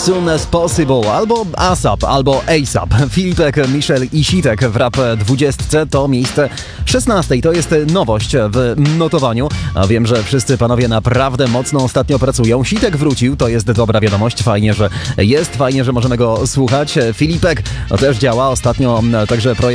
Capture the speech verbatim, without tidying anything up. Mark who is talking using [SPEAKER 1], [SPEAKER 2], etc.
[SPEAKER 1] soon as possible, albo ASAP, albo ASAP. Filipek, Michel i Sitek w Rap dwudziestce to miejsce szesnaste. To jest nowość w notowaniu. A wiem, że wszyscy panowie naprawdę mocno ostatnio pracują. Sitek wrócił, to jest dobra wiadomość. Fajnie, że jest, fajnie, że możemy go słuchać. Filipek no, też działa ostatnio, także projekt